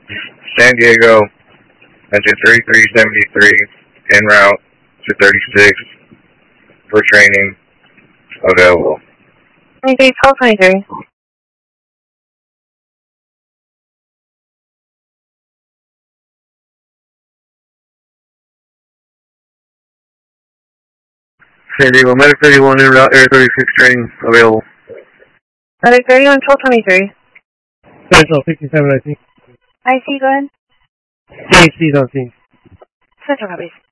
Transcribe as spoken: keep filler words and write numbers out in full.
San Diego, engine thirty-three seventy-three, en route to thirty-six for training, available. twenty-three, twelve twenty-three. San Diego, Medic thirty-one, en route, Air thirty-six training, available. Medic thirty-one, twelve twenty-three. Central fifty-seven, I think. I C, go ahead. C H C's on scene. Central copies.